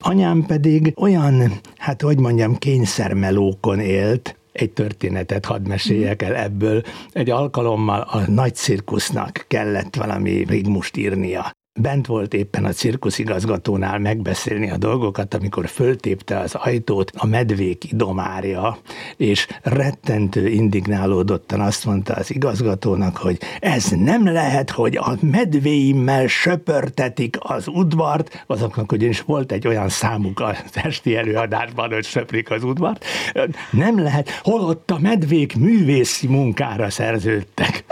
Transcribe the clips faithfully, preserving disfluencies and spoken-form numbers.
Anyám pedig olyan, hát hogy mondjam, kényszermelókon élt. Egy történetet hadd meséljek el ebből. Egy alkalommal a nagy cirkusznak kellett valami rigmust írnia. Bent volt éppen a cirkuszigazgatónál megbeszélni a dolgokat, amikor föltépte az ajtót a medvék idomárja, és rettentő indignálódottan azt mondta az igazgatónak, hogy ez nem lehet, hogy a medvéimmel söpörtetik az udvart, azoknak ugyanis volt egy olyan számuk az esti előadásban, hogy söprik az udvart, nem lehet, holott a medvék művészi munkára szerződtek.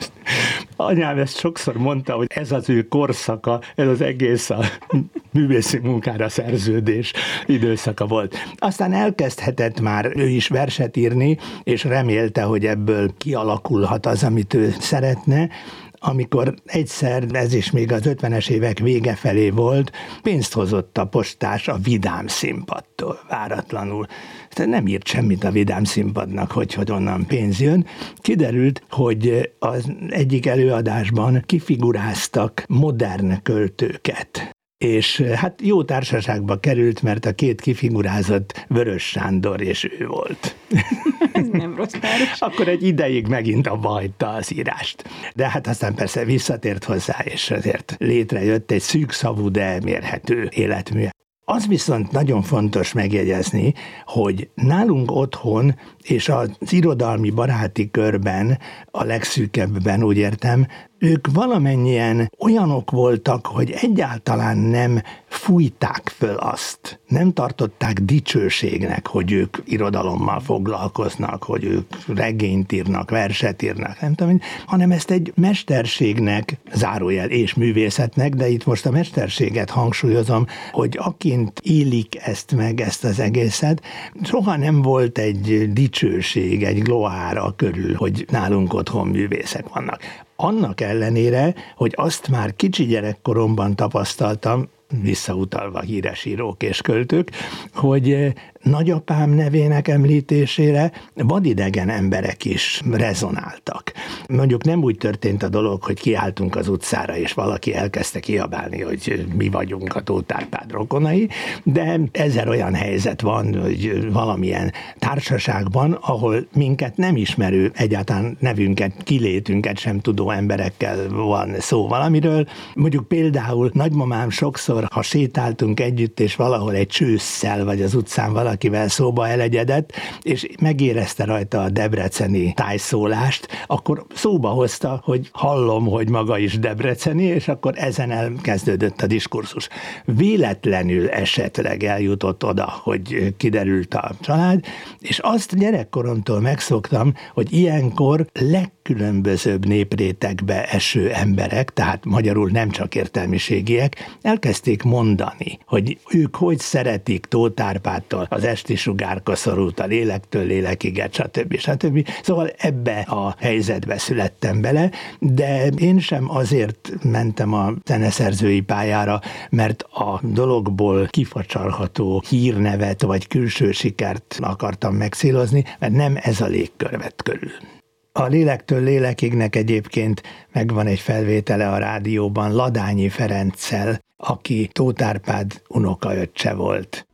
Anyám ezt sokszor mondta, hogy ez az ő korszaka, ez az egész a művészi munkára szerződés időszaka volt. Aztán elkezdhetett már ő is verset írni, és remélte, hogy ebből kialakulhat az, amit ő szeretne, amikor egyszer, ez is még az ötvenes évek vége felé volt, pénzt hozott a postás a Vidám Színpadtól, váratlanul. Tehát nem írt semmit a Vidám Színpadnak, hogy, hogy onnan pénz jön. Kiderült, hogy az egyik előadásban kifiguráztak modern költőket. És hát jó társaságba került, mert a két kifigurázott Vörös Sándor és ő volt. Ez nem rossz páros. Akkor egy ideig megint abba hagyta az írást. De hát aztán persze visszatért hozzá, és azért létrejött egy szűkszavú, de mérhető életmű. Az viszont nagyon fontos megjegyezni, hogy nálunk otthon és az irodalmi baráti körben, a legszűkebben úgy értem, ők valamennyien olyanok voltak, hogy egyáltalán nem fújták föl azt. Nem tartották dicsőségnek, hogy ők irodalommal foglalkoznak, hogy ők regényt írnak, verset írnak, nem tudom, hanem ezt egy mesterségnek, zárójel és művészetnek, de itt most a mesterséget hangsúlyozom, hogy akint élik ezt meg, ezt az egészet, soha nem volt egy dicsőség, egy gloára körül, hogy nálunk otthon művészek vannak. Annak ellenére, hogy azt már kicsi gyerekkoromban tapasztaltam, visszautalva híres írók és költők, hogy nagyapám nevének említésére vadidegen emberek is rezonáltak. Mondjuk nem úgy történt a dolog, hogy kiálltunk az utcára, és valaki elkezdte kiabálni, hogy mi vagyunk a Tóth Árpád rokonai, de ezer olyan helyzet van, hogy valamilyen társaságban, ahol minket nem ismerő, egyáltalán nevünket, kilétünket sem tudó emberekkel van szó valamiről. Mondjuk például nagymamám sokszor, ha sétáltunk együtt, és valahol egy csősszel, vagy az utcán valakivel szóba elegyedett, és megérezte rajta a debreceni tájszólást, akkor szóba hozta, hogy hallom, hogy maga is debreceni, és akkor ezen elkezdődött a diskurzus. Véletlenül esetleg eljutott oda, hogy kiderült a család, és azt gyerekkoromtól megszoktam, hogy ilyenkor legkülönbözőbb néprétegbe eső emberek, tehát magyarul nem csak értelmiségiek, elkezdték mondani, hogy ők hogy szeretik Tóth Árpádtól az esti sugárkoszorút, a lélektől lélekiget, stb. stb. Szóval ebbe a helyzetbe születtem bele, de én sem azért mentem a zeneszerzői pályára, mert a dologból kifacsarható hírnevet vagy külső sikert akartam megcélozni, mert nem ez a légkör vett körül. A Lélektől lélekignek egyébként megvan egy felvétele a rádióban Ladányi Ferenccel, aki Tóth Árpád unokaöccse volt.